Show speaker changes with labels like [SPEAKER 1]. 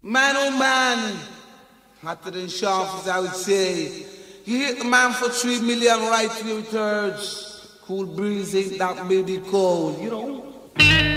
[SPEAKER 1] Man, oh man, hotter than sharp, as I would say. You hit the man for 3 million right to your thirds. Cool breeze ain't that baby cold, you know.